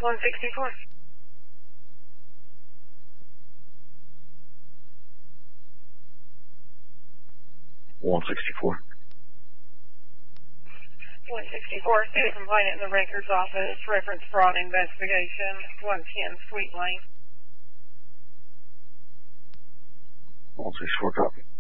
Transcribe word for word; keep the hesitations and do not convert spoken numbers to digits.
one sixty-four. one sixty-four. one sixty-four, state complainant in the records office, reference fraud investigation, one ten Sweet Lane. one sixty-four, copy.